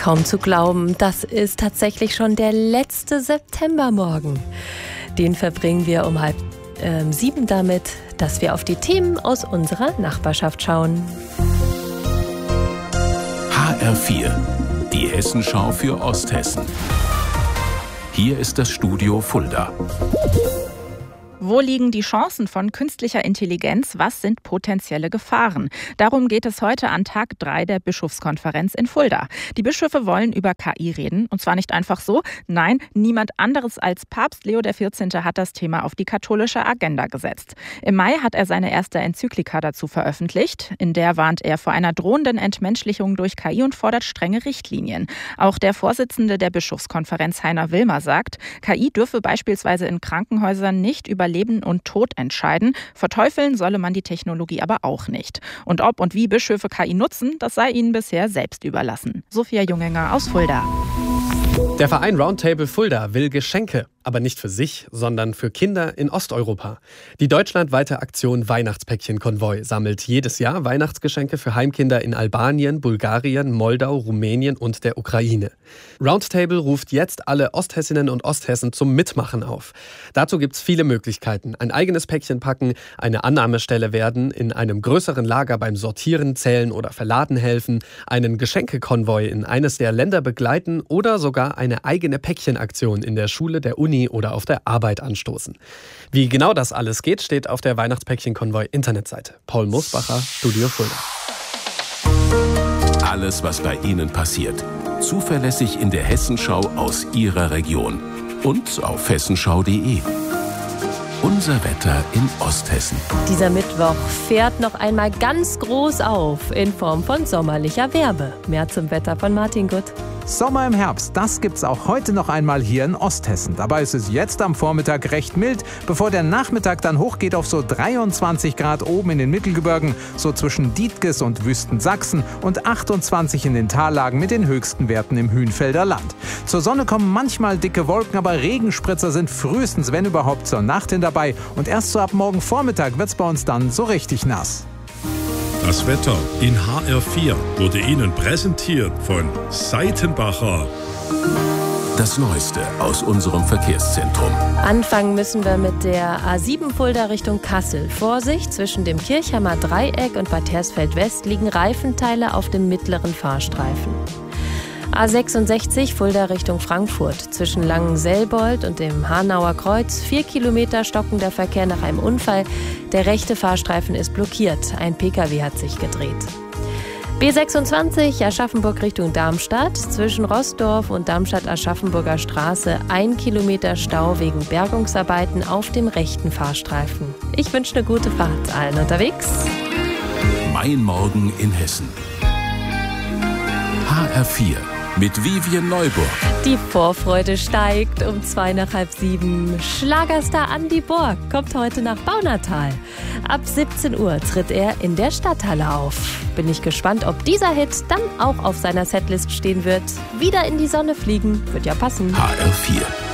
Kaum zu glauben, das ist tatsächlich schon der letzte Septembermorgen. Den verbringen wir um 6:30 damit, dass wir auf die Themen aus unserer Nachbarschaft schauen. HR4, die Hessenschau für Osthessen. Hier ist das Studio Fulda. Wo liegen die Chancen von künstlicher Intelligenz? Was sind potenzielle Gefahren? Darum geht es heute an Tag 3 der Bischofskonferenz in Fulda. Die Bischöfe wollen über KI reden. Und zwar nicht einfach so. Nein, niemand anderes als Papst Leo XIV. Hat das Thema auf die katholische Agenda gesetzt. Im Mai hat er seine erste Enzyklika dazu veröffentlicht. In der warnt er vor einer drohenden Entmenschlichung durch KI und fordert strenge Richtlinien. Auch der Vorsitzende der Bischofskonferenz, Heiner Wilmer, sagt, KI dürfe beispielsweise in Krankenhäusern nicht über Leben und Tod entscheiden. Verteufeln solle man die Technologie aber auch nicht. Und ob und wie Bischöfe KI nutzen, das sei ihnen bisher selbst überlassen. Sophia Jungenger aus Fulda. Der Verein Roundtable Fulda will Geschenke, aber nicht für sich, sondern für Kinder in Osteuropa. Die deutschlandweite Aktion Weihnachtspäckchen-Konvoi sammelt jedes Jahr Weihnachtsgeschenke für Heimkinder in Albanien, Bulgarien, Moldau, Rumänien und der Ukraine. Roundtable ruft jetzt alle Osthessinnen und Osthessen zum Mitmachen auf. Dazu gibt es viele Möglichkeiten. Ein eigenes Päckchen packen, eine Annahmestelle werden, in einem größeren Lager beim Sortieren, Zählen oder Verladen helfen, einen Geschenkekonvoi in eines der Länder begleiten oder sogar eine eigene Päckchenaktion in der Schule, der Uni oder auf der Arbeit anstoßen. Wie genau das alles geht, steht auf der Weihnachtspäckchen-Konvoi-Internetseite. Paul Mosbacher, Studio Fulda. Alles, was bei Ihnen passiert. Zuverlässig in der Hessenschau aus Ihrer Region. Und auf hessenschau.de. Unser Wetter in Osthessen. Dieser Mittwoch fährt noch einmal ganz groß auf in Form von sommerlicher Wärme. Mehr zum Wetter von Martin Gutt. Sommer im Herbst, das gibt's auch heute noch einmal hier in Osthessen. Dabei ist es jetzt am Vormittag recht mild, bevor der Nachmittag dann hochgeht auf so 23 Grad oben in den Mittelgebirgen, so zwischen Dietges und Wüstensachsen und 28 in den Tallagen mit den höchsten Werten im Hünfelder Land. Zur Sonne kommen manchmal dicke Wolken, aber Regenspritzer sind frühestens, wenn überhaupt, zur Nacht hin dabei. Und erst so ab morgen Vormittag wird's bei uns dann so richtig nass. Das Wetter in HR4 wurde Ihnen präsentiert von Seitenbacher. Das Neueste aus unserem Verkehrszentrum. Anfangen müssen wir mit der A7 Fulda Richtung Kassel. Vorsicht, zwischen dem Kirchheimer Dreieck und Bad Hersfeld West liegen Reifenteile auf dem mittleren Fahrstreifen. A66 Fulda Richtung Frankfurt. Zwischen Langenselbold und dem Hanauer Kreuz 4 Kilometer stockender Verkehr nach einem Unfall. Der rechte Fahrstreifen ist blockiert. Ein Pkw hat sich gedreht. B26 Aschaffenburg Richtung Darmstadt. Zwischen Roßdorf und Darmstadt-Aschaffenburger Straße 1 Kilometer Stau wegen Bergungsarbeiten auf dem rechten Fahrstreifen. Ich wünsche eine gute Fahrt allen unterwegs. Mein Morgen in Hessen. HR4 mit Vivian Neuburg. Die Vorfreude steigt um 6:45. Schlagerstar Andi Borg kommt heute nach Baunatal. Ab 17 Uhr tritt er in der Stadthalle auf. Bin ich gespannt, ob dieser Hit dann auch auf seiner Setlist stehen wird. Wieder in die Sonne fliegen, wird ja passen. HR4.